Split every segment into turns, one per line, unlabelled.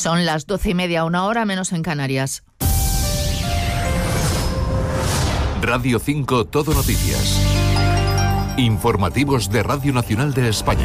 Son las 12:30, 1 hora menos en Canarias.
Radio 5 Todo Noticias. Informativos de Radio Nacional de España.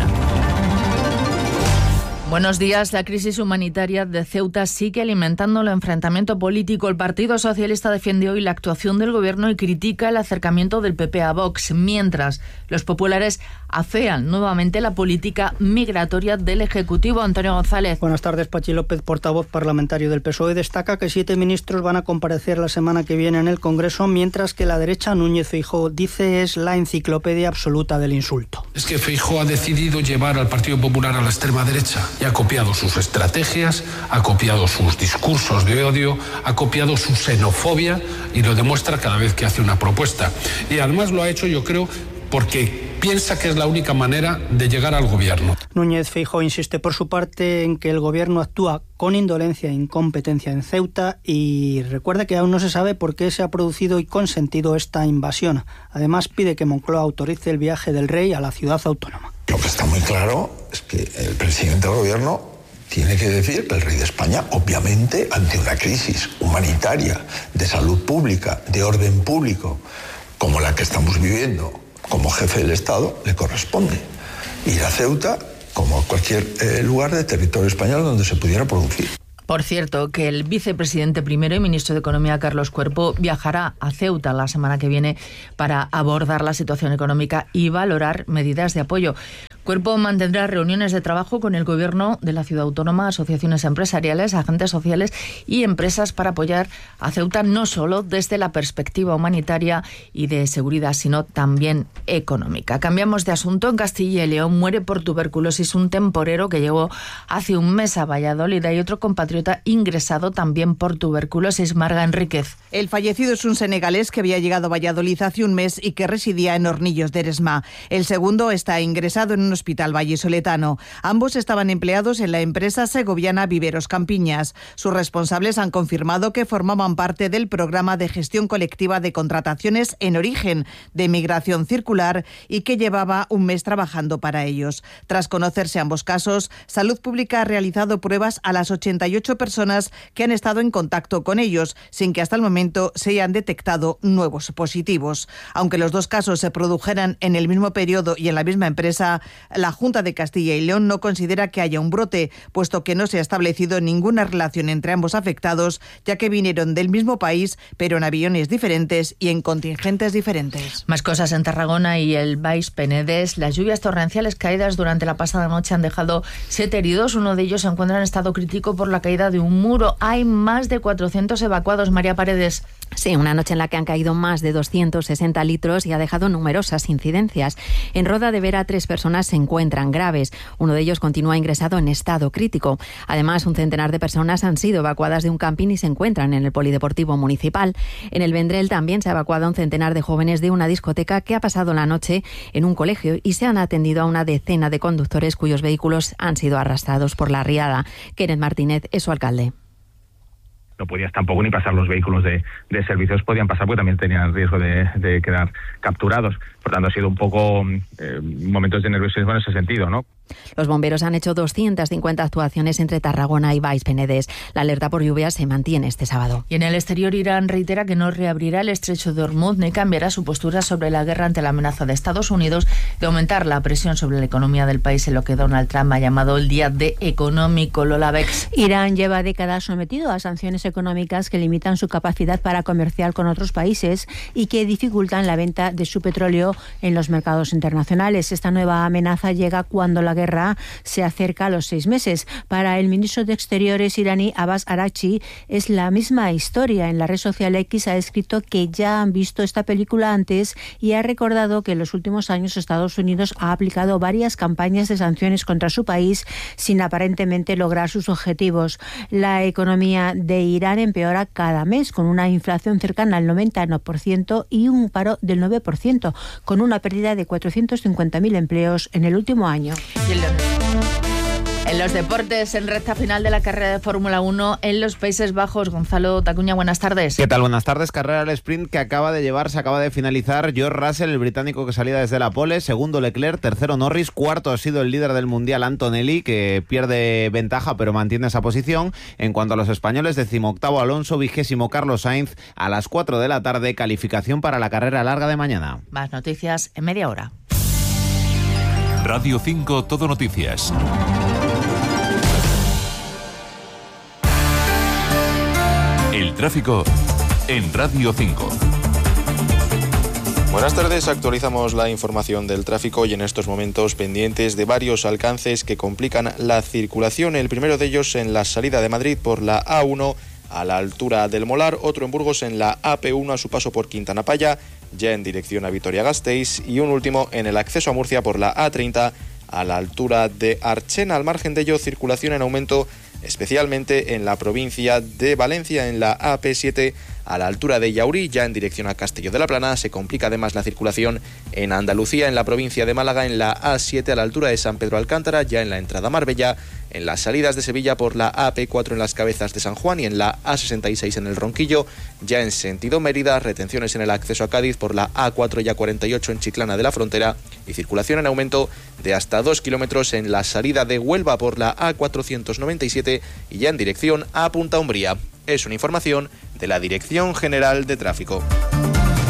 Buenos días. La crisis humanitaria de Ceuta sigue alimentando el enfrentamiento político. El Partido Socialista defiende hoy la actuación del Gobierno y critica el acercamiento del PP a Vox, mientras los populares afean nuevamente la política migratoria del Ejecutivo. Antonio González.
Buenas tardes. Pachi López, portavoz parlamentario del PSOE, destaca que 7 ministros van a comparecer la semana que viene en el Congreso, mientras que la derecha, Núñez Feijóo, dice es la enciclopedia absoluta del insulto.
Es que Feijóo ha decidido llevar al Partido Popular a la extrema derecha y ha copiado sus estrategias, ha copiado sus discursos de odio, ha copiado su xenofobia y lo demuestra cada vez que hace una propuesta. Y además lo ha hecho, yo creo, porque piensa que es la única manera de llegar al gobierno.
Núñez Feijóo insiste por su parte en que el gobierno actúa con indolencia e incompetencia en Ceuta y recuerda que aún no se sabe por qué se ha producido y consentido esta invasión. Además pide que Moncloa autorice el viaje del rey a la ciudad autónoma.
Lo que está muy claro es que el presidente del gobierno tiene que decir que el rey de España, obviamente, ante una crisis humanitaria, de salud pública, de orden público, como la que estamos viviendo, como jefe del Estado, le corresponde ir a Ceuta como a cualquier lugar de territorio español donde se pudiera producir.
Por cierto, que el vicepresidente primero y ministro de Economía, Carlos Cuerpo, viajará a Ceuta la semana que viene para abordar la situación económica y valorar medidas de apoyo. Cuerpo mantendrá reuniones de trabajo con el Gobierno de la Ciudad Autónoma, asociaciones empresariales, agentes sociales y empresas para apoyar a Ceuta no solo desde la perspectiva humanitaria y de seguridad, sino también económica. Cambiamos de asunto. En Castilla y León muere por tuberculosis un temporero que llegó hace un mes a Valladolid. Hay otro compatriota ingresado también por tuberculosis. Marga Enríquez.
El fallecido es un senegalés que había llegado a Valladolid hace un mes y que residía en Hornillos de Eresma. El segundo está ingresado en un hospital vallisoletano. Ambos estaban empleados en la empresa segoviana Viveros Campiñas. Sus responsables han confirmado que formaban parte del programa de gestión colectiva de contrataciones en origen de migración circular y que llevaba un mes trabajando para ellos. Tras conocerse ambos casos, Salud Pública ha realizado pruebas a las 88 personas que han estado en contacto con ellos, sin que hasta el momento se hayan detectado nuevos positivos. Aunque los dos casos se produjeran en el mismo periodo y en la misma empresa, la Junta de Castilla y León no considera que haya un brote, puesto que no se ha establecido ninguna relación entre ambos afectados, ya que vinieron del mismo país, pero en aviones diferentes y en contingentes diferentes.
Más cosas en Tarragona y el Baix Penedès. Las lluvias torrenciales caídas durante la pasada noche han dejado 7 heridos. Uno de ellos se encuentra en estado crítico por la caída de un muro. Hay más de 400 evacuados. María Paredes.
Sí, una noche en la que han caído más de 260 litros y ha dejado numerosas incidencias. En Roda de Vera 3 personas se encuentran graves. Uno de ellos continúa ingresado en estado crítico. Además, un centenar de personas han sido evacuadas de un camping y se encuentran en el polideportivo municipal. En el Vendrell también se ha evacuado a un centenar de jóvenes de una discoteca que ha pasado la noche en un colegio y se han atendido a una decena de conductores cuyos vehículos han sido arrastrados por la riada. Kenneth Martínez es su alcalde.
No podías tampoco ni pasar los vehículos de servicios, podían pasar porque también tenían riesgo de quedar capturados. Por tanto, ha sido un poco momentos de nerviosismo en ese sentido, ¿no?
Los bomberos han hecho 250 actuaciones entre Tarragona y Baix Penedès. La alerta por lluvias se mantiene este sábado.
Y en el exterior, Irán reitera que no reabrirá el estrecho de Hormuz ni cambiará su postura sobre la guerra ante la amenaza de Estados Unidos de aumentar la presión sobre la economía del país en lo que Donald Trump ha llamado el día D económico. Lola Bex.
Irán lleva décadas sometido a sanciones económicas que limitan su capacidad para comerciar con otros países y que dificultan la venta de su petróleo en los mercados internacionales. Esta nueva amenaza llega cuando la guerra se acerca a los 6 meses. Para el ministro de Exteriores iraní, Abbas Araghchi, es la misma historia. En la red social X ha escrito que ya han visto esta película antes y ha recordado que en los últimos años Estados Unidos ha aplicado varias campañas de sanciones contra su país sin aparentemente lograr sus objetivos. La economía de Irán empeora cada mes, con una inflación cercana al 90% y un paro del 9%, con una pérdida de 450.000 empleos en el último año.
En los deportes, en recta final de la carrera de Fórmula 1 en los Países Bajos. Gonzalo Tacuña, buenas tardes.
¿Qué tal? Buenas tardes. Carrera al sprint que acaba de finalizar George Russell, el británico que salía desde la pole. Segundo Leclerc, tercero Norris, cuarto ha sido el líder del mundial Antonelli, que pierde ventaja pero mantiene esa posición. En cuanto a los españoles, 18º Alonso, 20º Carlos Sainz. A las 4 de la tarde, calificación para la carrera larga de mañana.
Más noticias en media hora.
Radio 5 Todo Noticias. El tráfico en Radio 5.
Buenas tardes, actualizamos la información del tráfico y en estos momentos pendientes de varios alcances que complican la circulación. El primero de ellos en la salida de Madrid por la A1 a la altura del Molar, otro en Burgos en la AP1 a su paso por Quintana Paya, ya en dirección a Vitoria-Gasteiz, y un último en el acceso a Murcia por la A30 a la altura de Archena. Al margen de ello, circulación en aumento especialmente en la provincia de Valencia, en la AP7 a la altura de Yauri, ya en dirección a Castelló de la Plana. Se complica además la circulación en Andalucía, en la provincia de Málaga, en la A7 a la altura de San Pedro Alcántara, ya en la entrada a Marbella, en las salidas de Sevilla por la AP4 en las Cabezas de San Juan y en la A66 en el Ronquillo, ya en sentido Mérida, retenciones en el acceso a Cádiz por la A4 y A48 en Chiclana de la Frontera y circulación en aumento de hasta 2 kilómetros en la salida de Huelva por la A497 y ya en dirección a Punta Umbría. Es una información de la Dirección General de Tráfico.